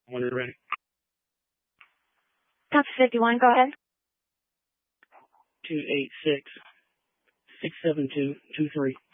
When you're ready. Copy 51, go ahead. 286-672-23.